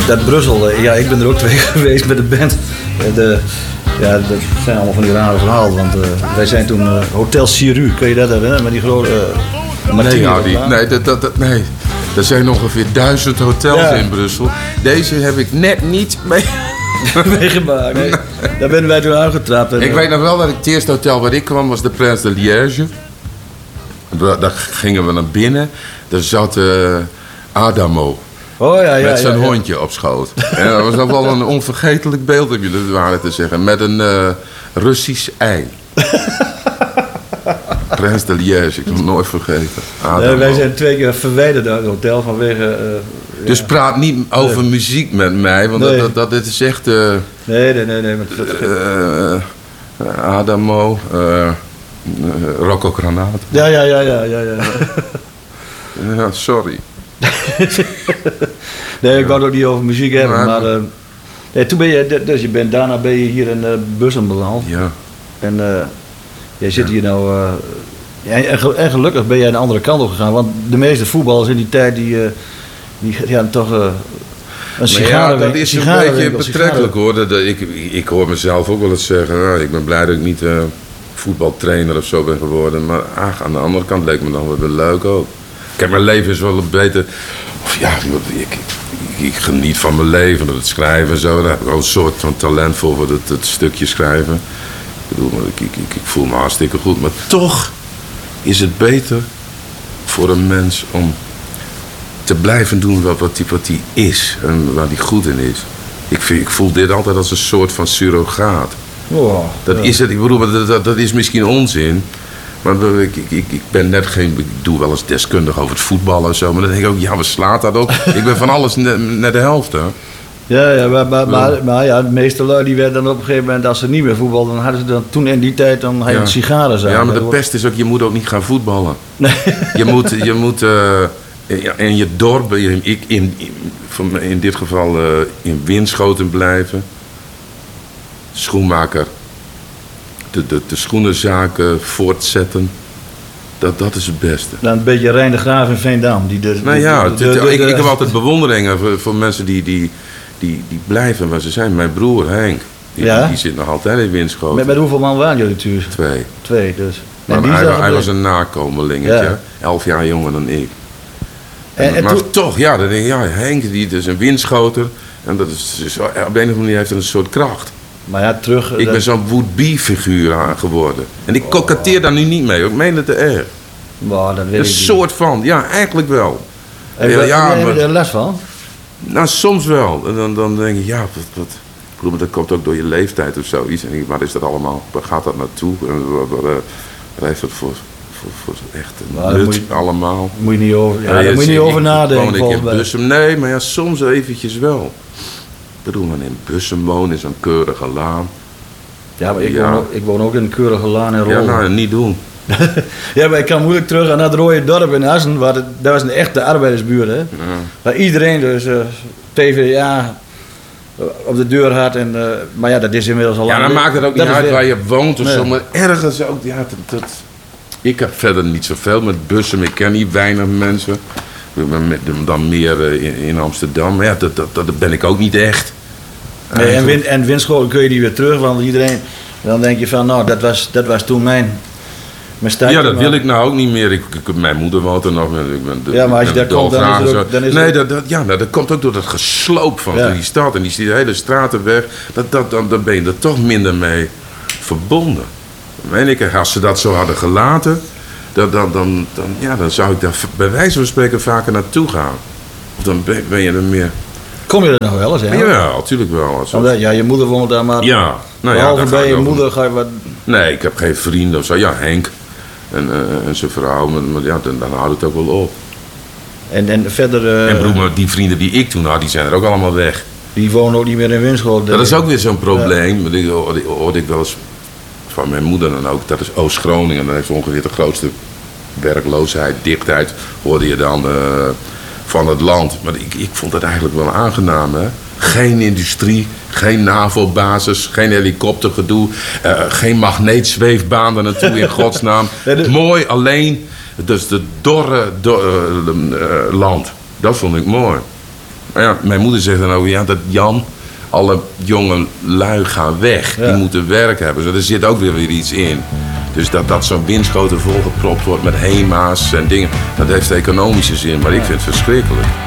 Dat Brussel, ik ben er ook 2 geweest met de band. Dat zijn allemaal van die rare verhalen. Want wij zijn toen Hotel Siru, kun je dat herinneren? Met die grote... Nee. Er zijn ongeveer 1000 hotels in Brussel. Deze heb ik net niet meegemaakt. Nee. Daar ben wij toen aangetrapt. Ik weet nog wel dat het eerste hotel waar ik kwam was de Prince de Liège. Daar gingen we naar binnen. Daar zat Adamo. Met zijn hondje op schoot. En dat was nog wel een onvergetelijk beeld, om je het ware te zeggen. Met een Russisch ei. Prince de Liège, ik heb het nooit vergeten. Wij zijn 2 keer verwijderd uit het hotel vanwege... Dus praat niet over muziek met mij, want dat is echt... Nee. Adamo, Rocco Granato. Ja. Ja, sorry. Nee, ik wou het ook niet over muziek hebben, maar... toen daarna ben je hier in Bussum beland. Ja. En jij zit hier nou... en gelukkig ben jij een andere kant op gegaan, want de meeste voetballers in die tijd die gaan toch... een sigarenwinkel. Dat is een beetje betrekkelijk hoor. Ik hoor mezelf ook wel eens zeggen, ik ben blij dat ik niet voetbaltrainer of zo ben geworden. Maar aan de andere kant leek me dan wel weer leuk ook. Kijk, mijn leven is wel beter. Ik geniet van mijn leven, het schrijven en zo. Daar heb ik wel een soort van talent voor het stukje schrijven. Ik bedoel, ik voel me hartstikke goed. Maar toch is het beter voor een mens om te blijven doen wat hij is en waar hij goed in is. Ik voel dit altijd als een soort van surrogaat. Oh, is het. Ik bedoel, dat is misschien onzin. Maar ik ben net geen... Ik doe wel eens deskundig over het voetballen en zo. Maar dan denk ik ook, wat slaat dat ook? Ik ben van alles net de helft, hè. Maar de meeste lui die werden dan op een gegeven moment... als ze niet meer voetbalden, dan hadden ze dan toen in die tijd... dan had je sigaren zijn. Ja, maar de pest is ook, je moet ook niet gaan voetballen. Nee. Je moet in je dorp, in dit geval in Winschoten blijven. Schoenmaker. De schoenenzaken voortzetten. Dat is het beste. Dan een beetje Rijn de Graaf in Veendam. Ik heb altijd bewondering voor mensen die blijven waar ze zijn. Mijn broer Henk, die zit nog altijd in Winschoten. Met hoeveel man waren jullie thuis? 2 dus. Hij was een nakomelingetje. 11 jaar jonger dan ik. Maar toch, dan denk ik, Henk die is een Winschoter. En dat is, op een of andere manier heeft hij een soort kracht. Maar terug... Ik ben zo'n Woodbee-figuur geworden. En ik koketteer daar nu niet mee. Ik meen het te erg. Dat weet een soort van, eigenlijk wel. Heb je er les van? Nou, soms wel. En dan denk ik, dat komt ook door je leeftijd of zoiets. En denk ik, waar is dat allemaal? Waar gaat dat naartoe? En wat heeft dat voor echt nut allemaal? Moet je niet over, daar moet je niet over nadenken. Woon ik in Bussum? Nee, maar soms eventjes wel. Ik bedoel, maar in Bussum wonen is een keurige laan. Ja, maar ik woon ook in een keurige laan in Rol. Ja, niet doen. Maar ik kan moeilijk terug aan het Rode Dorp in Assen. Dat was een echte arbeidersbuurt, hè. Ja. Waar iedereen dus PvdA op de deur had. Maar dat is inmiddels al lang. Ja, dan maakt het ook niet uit waar je woont of zo. Maar ergens ook, ik heb verder niet zoveel met Bussum. Ik ken niet weinig mensen. Dan meer in Amsterdam. Maar dat ben ik ook niet echt. Nee, en Winschoten kun je die weer terug, want iedereen... Dan denk je van, dat was toen mijn stijl. Ja, dat wil ik nou ook niet meer. Mijn moeder woont er nog. Maar als je daar komt, dan is het... dat komt ook door dat gesloop van die stad. En die hele straten weg. Dan ben je er toch minder mee verbonden. Meen ik, als ze dat zo hadden gelaten... Dan zou ik daar bij wijze van spreken vaker naartoe gaan. Of dan ben je er meer... Kom je er nog wel eens, hè? Ja, natuurlijk wel. Je moeder woont daar maar... Ja, behalve bij je moeder ga je wat... Nee, ik heb geen vrienden of zo. Ja, Henk en zijn vrouw. Maar dan houdt het ook wel op. En verder... En broer, die vrienden die ik toen had, die zijn er ook allemaal weg. Die wonen ook niet meer in Winschoten. Dat is ook weer zo'n probleem. Ja. Dat hoorde ik wel eens van mijn moeder dan ook. Dat is Oost-Groningen. Dat heeft ongeveer de grootste werkloosheid, dichtheid, hoorde je dan van het land. Maar ik vond het eigenlijk wel aangenaam, hè. Geen industrie, geen NAVO-basis, geen helikoptergedoe, geen magneetzweefbaan daar naartoe in godsnaam. Mooi alleen, dus de dorre land. Dat vond ik mooi. ja, mijn moeder zegt dan ook, ja, dat Jan, alle jonge lui gaan weg. Ja. Die moeten werk hebben. Dus er zit ook weer iets in. Dus dat zo'n Winschoten volgepropt wordt met HEMA's en dingen, dat heeft economische zin. Maar ik vind het verschrikkelijk.